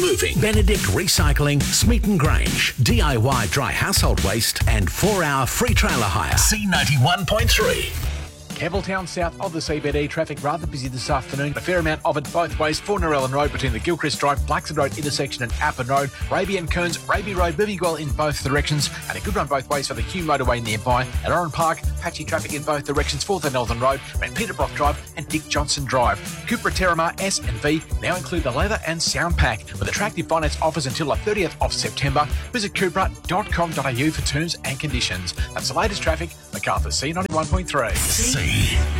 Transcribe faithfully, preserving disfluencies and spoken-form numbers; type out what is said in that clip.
Moving. Benedict Recycling, Smeaton Grange. D I Y dry household waste and four hour free trailer hire. C ninety-one point three. Campbelltown, south of the C B D, traffic rather busy this afternoon. A fair amount of it both ways for Narellan Road between the Gilchrist Drive, Blackson Road intersection and Appin Road. Raby and Kearns, Raby Road moving well in both directions, and a good run both ways for the Hume motorway nearby. At Oran Park, patchy traffic in both directions for the Northern Road, around Peterbrook Drive and Dick Johnson Drive. Cooper, Terramar, S and V now include the leather and sound pack with attractive finance offers until the thirtieth of September. Visit cupra dot com dot a u for terms and conditions. That's the latest traffic. MacArthur, C ninety-one point three. C.